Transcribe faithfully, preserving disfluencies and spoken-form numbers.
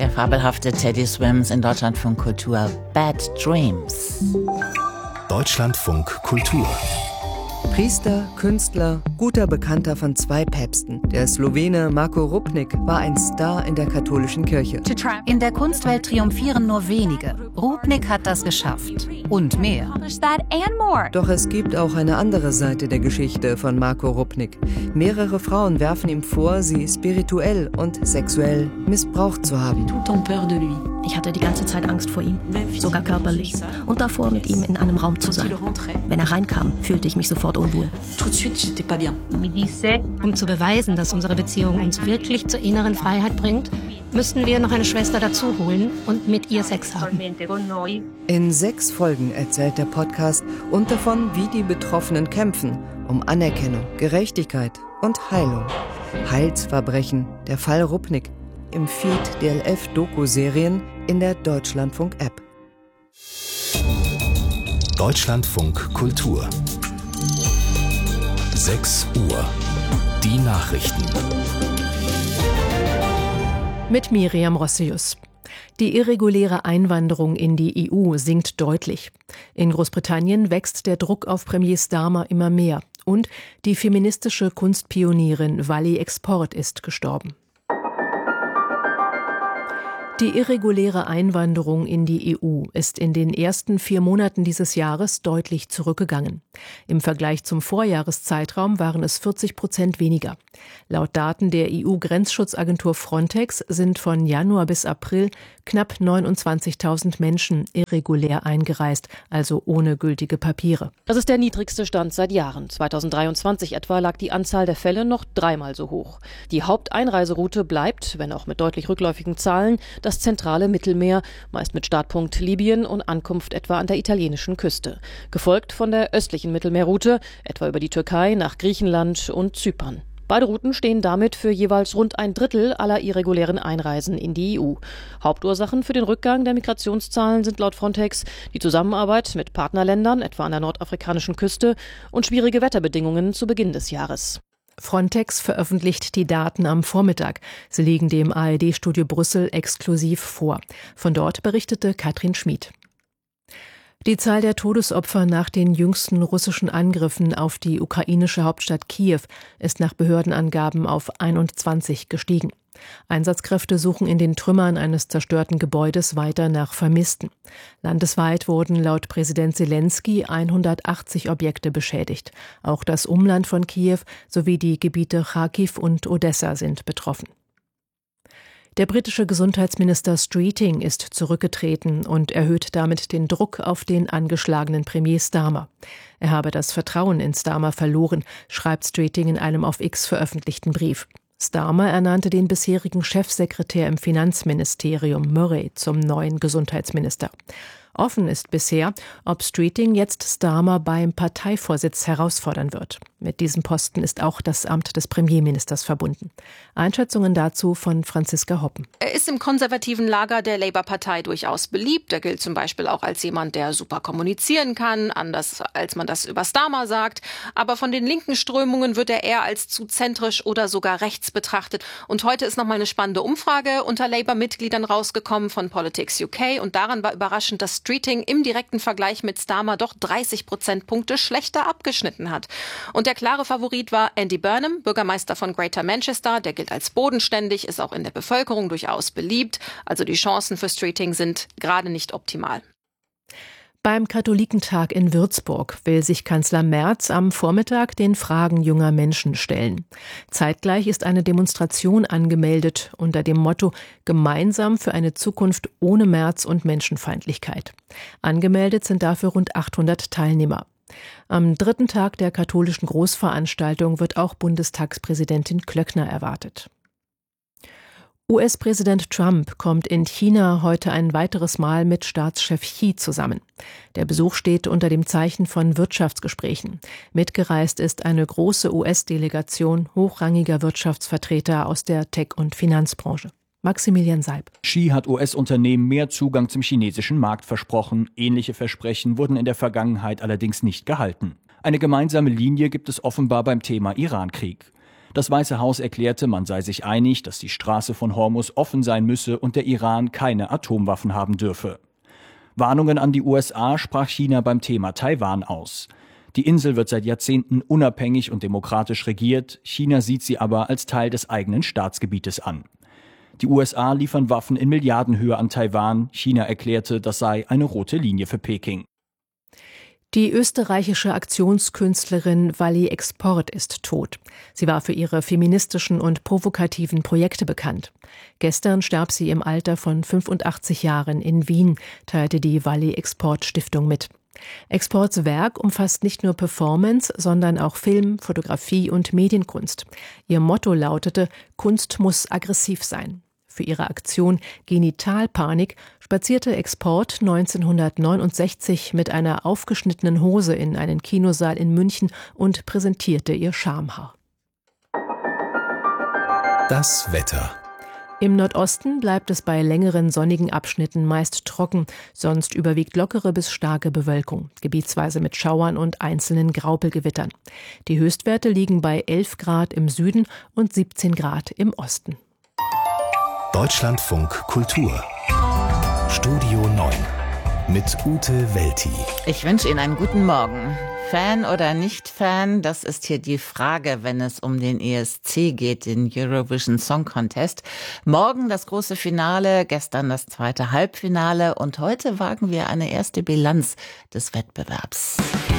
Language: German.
der fabelhafte Teddy Swims in Deutschlandfunk Kultur Bad Dreams. Deutschlandfunk Kultur. Priester, Künstler, guter Bekannter von zwei Päpsten. Der Slowene Marko Rupnik war ein Star in der katholischen Kirche. In der Kunstwelt triumphieren nur wenige. Rupnik hat das geschafft. Und mehr. Doch es gibt auch eine andere Seite der Geschichte von Marko Rupnik. Mehrere Frauen werfen ihm vor, sie spirituell und sexuell missbraucht zu haben. Ich hatte die ganze Zeit Angst vor ihm, sogar körperlich. Und davor, mit ihm in einem Raum zu sein. Wenn er reinkam, fühlte ich mich sofort unwohl. Um zu beweisen, dass unsere Beziehung uns wirklich zur inneren Freiheit bringt, müssten wir noch eine Schwester dazu holen und mit ihr Sex haben. In sechs Folgen erzählt der Podcast und davon, wie die Betroffenen kämpfen, um Anerkennung, Gerechtigkeit und Heilung. Heilsverbrechen, der Fall Rupnik. Im Feed D L F-Doku-Serien in der Deutschlandfunk-App. Deutschlandfunk Kultur. sechs Uhr. Die Nachrichten. Mit Miriam Rossius. Die irreguläre Einwanderung in die E U sinkt deutlich. In Großbritannien wächst der Druck auf Premier Starmer immer mehr. Und die feministische Kunstpionierin Vali Export ist gestorben. Die irreguläre Einwanderung in die E U ist in den ersten vier Monaten dieses Jahres deutlich zurückgegangen. Im Vergleich zum Vorjahreszeitraum waren es vierzig Prozent weniger. Laut Daten der E U-Grenzschutzagentur Frontex sind von Januar bis April knapp neunundzwanzigtausend Menschen irregulär eingereist, also ohne gültige Papiere. Das ist der niedrigste Stand seit Jahren. zweitausenddreiundzwanzig etwa lag die Anzahl der Fälle noch dreimal so hoch. Die Haupteinreiseroute bleibt, wenn auch mit deutlich rückläufigen Zahlen, das zentrale Mittelmeer, meist mit Startpunkt Libyen und Ankunft etwa an der italienischen Küste. Gefolgt von der östlichen Mittelmeerroute, etwa über die Türkei nach Griechenland und Zypern. Beide Routen stehen damit für jeweils rund ein Drittel aller irregulären Einreisen in die E U. Hauptursachen für den Rückgang der Migrationszahlen sind laut Frontex die Zusammenarbeit mit Partnerländern, etwa an der nordafrikanischen Küste, und schwierige Wetterbedingungen zu Beginn des Jahres. Frontex veröffentlicht die Daten am Vormittag. Sie liegen dem A R D-Studio Brüssel exklusiv vor. Von dort berichtete Katrin Schmid. Die Zahl der Todesopfer nach den jüngsten russischen Angriffen auf die ukrainische Hauptstadt Kiew ist nach Behördenangaben auf einundzwanzig gestiegen. Einsatzkräfte suchen in den Trümmern eines zerstörten Gebäudes weiter nach Vermissten. Landesweit wurden laut Präsident Selenskyj hundertachtzig Objekte beschädigt. Auch das Umland von Kiew sowie die Gebiete Charkiw und Odessa sind betroffen. Der britische Gesundheitsminister Streeting ist zurückgetreten und erhöht damit den Druck auf den angeschlagenen Premier Starmer. Er habe das Vertrauen in Starmer verloren, schreibt Streeting in einem auf X veröffentlichten Brief. Starmer ernannte den bisherigen Chefsekretär im Finanzministerium Murray zum neuen Gesundheitsminister. Offen ist bisher, ob Streeting jetzt Starmer beim Parteivorsitz herausfordern wird. Mit diesem Posten ist auch das Amt des Premierministers verbunden. Einschätzungen dazu von Franziska Hoppen. Er ist im konservativen Lager der Labour-Partei durchaus beliebt. Er gilt zum Beispiel auch als jemand, der super kommunizieren kann, anders als man das über Starmer sagt. Aber von den linken Strömungen wird er eher als zu zentrisch oder sogar rechts betrachtet. Und heute ist nochmal eine spannende Umfrage unter Labour-Mitgliedern rausgekommen von Politics U K. Und daran war überraschend, dass Streeting im direkten Vergleich mit Starmer doch dreißig Prozentpunkte schlechter abgeschnitten hat. Und der klare Favorit war Andy Burnham, Bürgermeister von Greater Manchester. Der gilt als bodenständig, ist auch in der Bevölkerung durchaus beliebt. Also die Chancen für Streeting sind gerade nicht optimal. Beim Katholikentag in Würzburg will sich Kanzler Merz am Vormittag den Fragen junger Menschen stellen. Zeitgleich ist eine Demonstration angemeldet unter dem Motto »Gemeinsam für eine Zukunft ohne Merz und Menschenfeindlichkeit«. Angemeldet sind dafür rund achthundert Teilnehmer. Am dritten Tag der katholischen Großveranstaltung wird auch Bundestagspräsidentin Klöckner erwartet. U S-Präsident Trump kommt in China heute ein weiteres Mal mit Staatschef Xi zusammen. Der Besuch steht unter dem Zeichen von Wirtschaftsgesprächen. Mitgereist ist eine große U S-Delegation hochrangiger Wirtschaftsvertreter aus der Tech- und Finanzbranche. Maximilian Seib. Xi hat U S-Unternehmen mehr Zugang zum chinesischen Markt versprochen. Ähnliche Versprechen wurden in der Vergangenheit allerdings nicht gehalten. Eine gemeinsame Linie gibt es offenbar beim Thema Irankrieg. Das Weiße Haus erklärte, man sei sich einig, dass die Straße von Hormuz offen sein müsse und der Iran keine Atomwaffen haben dürfe. Warnungen an die U S A sprach China beim Thema Taiwan aus. Die Insel wird seit Jahrzehnten unabhängig und demokratisch regiert, China sieht sie aber als Teil des eigenen Staatsgebietes an. Die U S A liefern Waffen in Milliardenhöhe an Taiwan, China erklärte, das sei eine rote Linie für Peking. Die österreichische Aktionskünstlerin Wally Export ist tot. Sie war für ihre feministischen und provokativen Projekte bekannt. Gestern starb sie im Alter von fünfundachtzig Jahren in Wien, teilte die Wally Export Stiftung mit. Exports Werk umfasst nicht nur Performance, sondern auch Film, Fotografie und Medienkunst. Ihr Motto lautete: Kunst muss aggressiv sein. Für ihre Aktion Genitalpanik spazierte Export neunzehnhundertneunundsechzig mit einer aufgeschnittenen Hose in einen Kinosaal in München und präsentierte ihr Schamhaar. Das Wetter. Im Nordosten bleibt es bei längeren sonnigen Abschnitten meist trocken, sonst überwiegt lockere bis starke Bewölkung, gebietsweise mit Schauern und einzelnen Graupelgewittern. Die Höchstwerte liegen bei elf Grad im Süden und siebzehn Grad im Osten. Deutschlandfunk Kultur. Studio neun mit Ute Welti. Ich wünsche Ihnen einen guten Morgen. Fan oder nicht Fan, das ist hier die Frage, wenn es um den E S C geht, den Eurovision Song Contest. Morgen das große Finale, gestern das zweite Halbfinale und heute wagen wir eine erste Bilanz des Wettbewerbs.